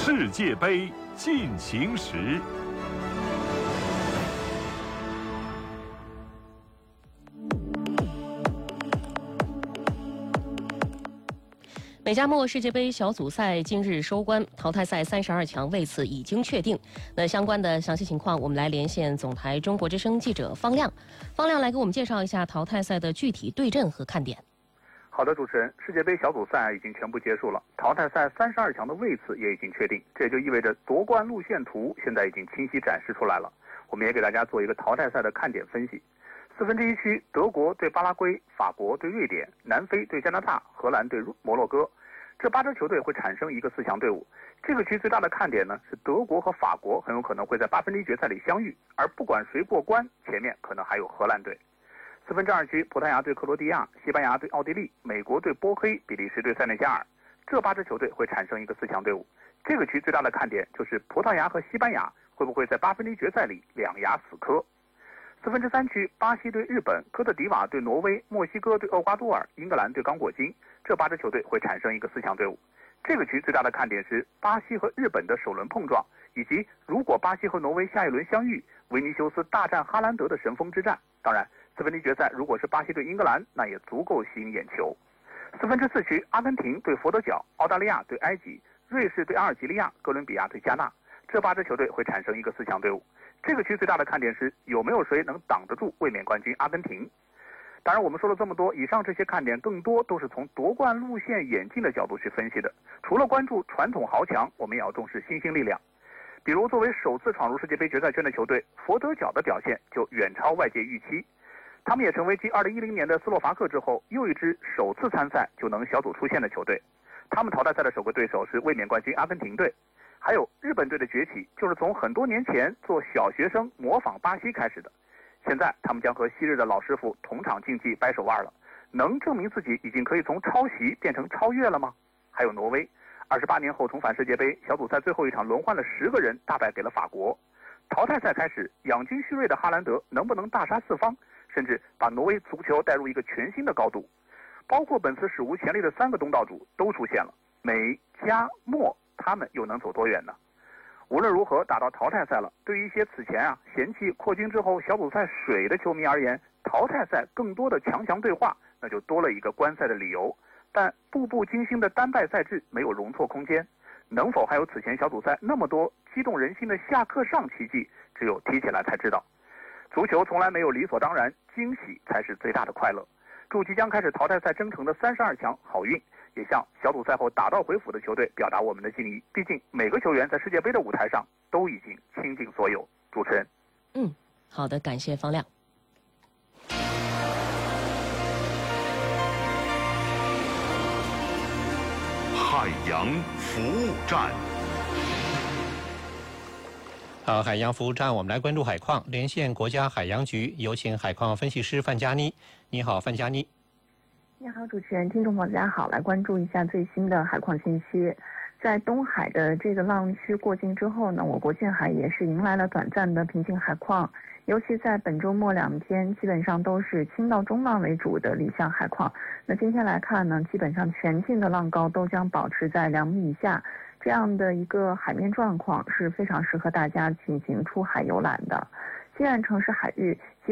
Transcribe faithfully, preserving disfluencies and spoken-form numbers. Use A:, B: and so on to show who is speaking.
A: 世界杯进行时。
B: 美加墨世界杯小组赛今日收官，淘汰赛三十二强位次已经确定。那相关的详细情况，我们来连线总台中国之声记者方亮。方亮来给我们介绍一下淘汰赛的具体对阵和看点。
C: 好的，主持人，世界杯小组赛已经全部结束了，淘汰赛三十二强的位次也已经确定，这也就意味着夺冠路线图现在已经清晰展示出来了。我们也给大家做一个淘汰赛的看点分析。四分之一区，德国对巴拉圭，法国对瑞典，南非对加拿大，荷兰对摩洛哥。这八支球队会产生一个四强队伍。这个区最大的看点呢是德国和法国很有可能会在八分之一决赛里相遇，而不管谁过关，前面可能还有荷兰队。四分之二区，葡萄牙对克罗地亚，西班牙对奥地利，美国对波黑，比利时对塞内加尔。这八支球队会产生一个四强队伍。这个区最大的看点就是葡萄牙和西班牙会不会在八分之一决赛里两牙死磕。四分之三区，巴西对日本，科特迪瓦对挪威，墨西哥对厄瓜多尔，英格兰对刚果金。这八支球队会产生一个四强队伍。这个区最大的看点是巴西和日本的首轮碰撞，以及如果巴西和挪威下一轮相遇，维尼修斯大战哈兰德的神锋之战。当然，四分之一决赛如果是巴西对英格兰，那也足够吸引眼球。四分之四区，阿根廷对佛得角，澳大利亚对埃及，瑞士对阿尔及利亚，哥伦比亚对加纳。这八支球队会产生一个四强队伍。这个区最大的看点是有没有谁能挡得住卫冕冠军阿根廷。当然，我们说了这么多，以上这些看点更多都是从夺冠路线演进的角度去分析的。除了关注传统豪强，我们也要重视新兴力量。比如作为首次闯入世界杯决赛圈的球队，佛得角的表现就远超外界预期。他们也成为继二零一零年的斯洛伐克之后又一支首次参赛就能小组出线的球队。他们淘汰赛的首个对手是卫冕冠军阿根廷队。还有日本队的崛起就是从很多年前做小学生模仿巴西开始的。现在他们将和昔日的老师傅同场竞技掰手腕了，能证明自己已经可以从抄袭变成超越了吗？还有挪威，二十八年后重返世界杯，小组赛最后一场轮换了十个人，大败给了法国。淘汰赛开始，养精蓄锐的哈兰德能不能大杀四方，甚至把挪威足球带入一个全新的高度？包括本次史无前例的三个东道主都出现了，美、加、墨，他们又能走多远呢？无论如何，打到淘汰赛了，对于一些此前啊嫌弃扩军之后小组赛水的球迷而言，淘汰赛更多的强强对话，那就多了一个观赛的理由。但步步惊心的单败赛制没有容错空间，能否还有此前小组赛那么多激动人心的下课上奇迹，只有踢起来才知道。足球从来没有理所当然，惊喜才是最大的快乐。祝即将开始淘汰赛征程的三十二强好运，也向小组赛后打道回府的球队表达我们的敬意。毕竟每个球员在世界杯的舞台上都已经倾尽所有。主持人，
B: 嗯，好的，感谢方亮。
A: 海洋服务站。
D: 好，海洋服务站，我们来关注海况。连线国家海洋局，有请海况分析师范佳妮。你好，范佳妮。
E: 你好，主持人，听众朋友大家好，来关注一下最新的海况信息。在东海的这个浪区过境之后呢，我国近海也是迎来了短暂的平静海况，尤其在本周末两天，基本上都是轻到中浪为主的离向海况。那今天来看呢，基本上全境的浪高都将保持在两米以下，这样的一个海面状况是非常适合大家进行出海游览的。西岸城市海域